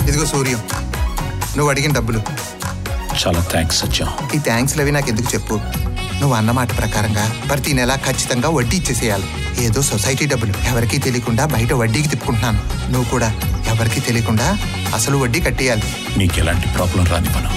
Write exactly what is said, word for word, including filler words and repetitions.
ఇదిగో సూర్యం, నువ్వు అడిగిన డబ్బులు. చాలా థ్యాంక్స్ సత్యం. ఈ థ్యాంక్స్లు అవి నాకు ఎందుకు చెప్పు. నువ్వు అన్నమాట ప్రకారంగా ప్రతి నెల ఖచ్చితంగా వడ్డీ ఇచ్చేసేయాలి. ఏదో సొసైటీ డబ్బులు ఎవరికీ తెలియకుండా బయట వడ్డీకి తిప్పుకుంటున్నాను. నువ్వు కూడా ఎవరికీ తెలియకుండా అసలు వడ్డీ కట్టేయాలి. నీకు ఎలాంటి ప్రాబ్లం రానివ్వను.